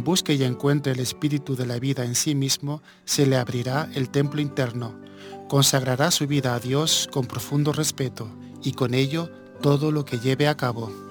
busque y encuentre el espíritu de la vida en sí mismo, se le abrirá el templo interno, consagrará su vida a Dios con profundo respeto y con ello todo lo que lleve a cabo.